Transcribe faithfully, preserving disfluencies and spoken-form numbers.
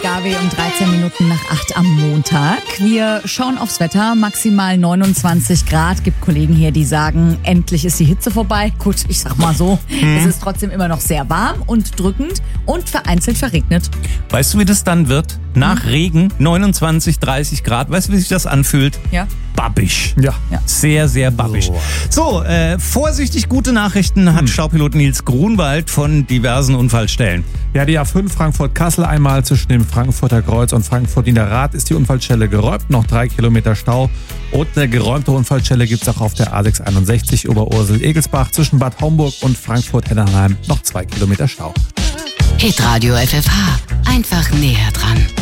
Gabi um dreizehn Minuten nach acht am Montag. Wir schauen aufs Wetter, maximal neunundzwanzig Grad. Gibt Kollegen hier, die sagen, endlich ist die Hitze vorbei. Gut, ich sag mal so, hm. es ist trotzdem immer noch sehr warm und drückend und vereinzelt verregnet. Weißt du, wie das dann wird? Nach hm. Regen, neunundzwanzig, dreißig Grad. Weißt du, wie sich das anfühlt? Ja. Babbisch. Ja. ja. Sehr, sehr babbisch. So, äh, vorsichtig gute Nachrichten hat hm. Staupilot Nils Grunwald von diversen Unfallstellen. Ja, die A fünf Frankfurt-Kassel einmal zwischen dem Frankfurter Kreuz und Frankfurt-Niederrad ist die Unfallstelle geräumt. Noch drei Kilometer Stau. Und eine geräumte Unfallstelle gibt es auch auf der A sechshunderteinundsechzig Oberursel-Egelsbach zwischen Bad Homburg und Frankfurt-Hennenheim. Noch zwei Kilometer Stau. Hitradio F F H. Einfach näher dran.